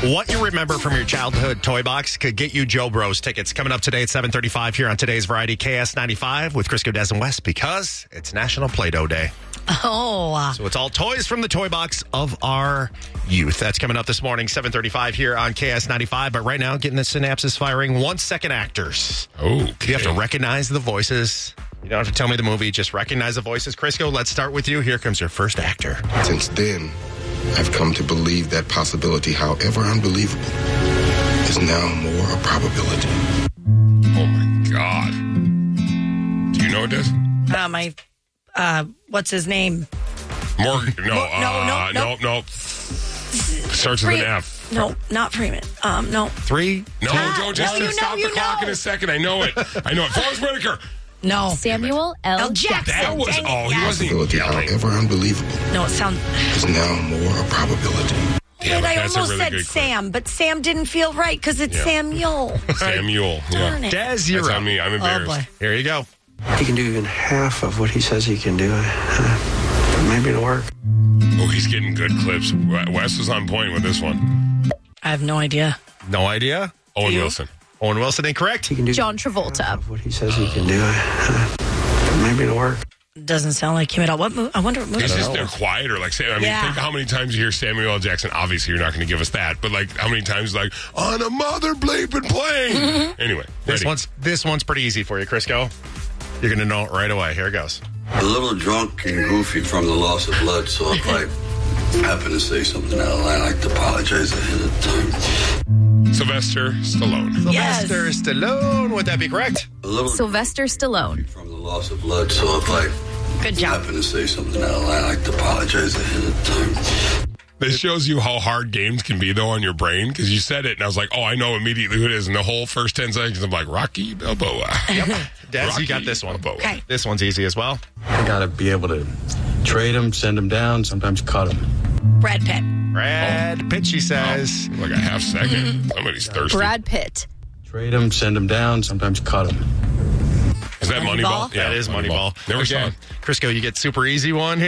What you remember from your childhood toy box could get you Joe Bros tickets. Coming up today at 7:35 here on today's Variety KS95 with Crisco, Des, and West because it's National Play-Doh Day. Oh. So it's all toys from the toy box of our youth. That's coming up this morning, 7:35 here on KS95. But right now, getting the synapses firing, 1 second actors. Okay. You have to recognize the voices. You don't have to tell me the movie, just recognize the voices. Crisco, let's start with you. Here comes your first actor. Since then, I've come to believe that possibility, however unbelievable, is now more a probability. Oh, my God. Do you know this? What's his name? Morgan. No. Starts with an F. No, not Freeman. No. 3, No, don't just stop the clock in a second. I know it. Forrest Whitaker. No. Samuel L. Jackson. That was, Dang it, he yes. wasn't even Possibility, yelling. however unbelievable, No, it sounds... is now more a probability. Yeah, and but I that's a almost really said good clip. Sam, but Sam didn't feel right because it's Yeah. Samuel. Samuel. Yeah. Darn it. Des, you're That's up. on me. I'm Oh, embarrassed. boy. Here you go. He can do even half of what he says he can do. Maybe it'll work. Oh, he's getting good clips. Wes was on point with this one. I have no idea. No idea? Owen Wilson. Owen Wilson, incorrect? He can do John Travolta. half of what he says he can do. Maybe it'll work. Doesn't sound like him at all. What movie? I wonder what movie. It's just they're quieter. Like, I mean, Yeah. think how many times you hear Samuel L. Jackson. Obviously, you're not going to give us that, but like, how many times like on a mother bleeping plane? Anyway, This ready. one's pretty easy for you, Crisco. You're going to know it right away. Here it goes. A little drunk and goofy from the loss of blood, so if I happen to say something out of line, I'd like to apologize ahead of time. Sylvester Stallone. Yes. Sylvester Stallone. Would that be correct? A little Sylvester Stallone. from the loss of blood, so if I Good job. happen to say something out of line, I'd like to apologize ahead of time. This shows you how hard games can be, though, on your brain, because you said it, and I was like, oh, I know immediately who it is. And the whole first 10 seconds, I'm like, Rocky Balboa. Des, Rocky you got this one. Balboa. Okay. This one's easy as well. I gotta be able to trade him, send him down, sometimes cut him. Brad Pitt. Brad Pitt, she says. Like a half second. Somebody's thirsty. Brad Pitt. Trade him, send him down, sometimes cut him. Is that Moneyball? Moneyball? That is Moneyball. Never saw Again, it. Crisco, you get super easy one.